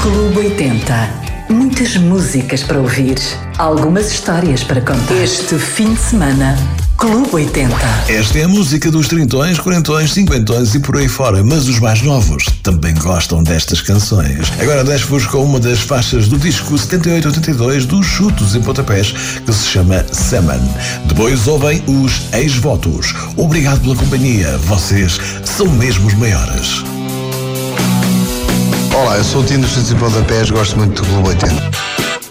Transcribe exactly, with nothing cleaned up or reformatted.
Clube oitenta. Muitas músicas para ouvir, algumas histórias para contar. Este fim de semana, Clube oitenta. Esta é a música dos trintões, quarentões, cinquentões e por aí fora, mas os mais novos também gostam destas canções. Agora deixo-vos com uma das faixas do disco setenta e oito oitenta e dois dos Chutos e Pontapés, que se chama Seman. Depois ouvem os ex-votos. Obrigado pela companhia, vocês são mesmo os maiores. Olá, eu sou o Tino dos Chutos e Pontapés, gosto muito do Clube oitenta.